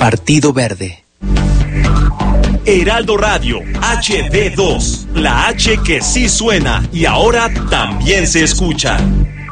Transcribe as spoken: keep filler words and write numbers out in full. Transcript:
Partido Verde. Heraldo Radio, H D dos, la H que sí suena y ahora también se escucha.